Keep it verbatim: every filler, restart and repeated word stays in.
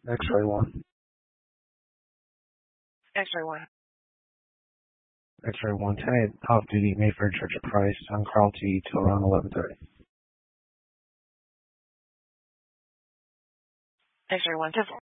X-ray one. X-ray one. X-ray one, ten eight, off-duty, Mayfair Church of Christ, on Carl T till around eleven thirty. X-ray one, ten four.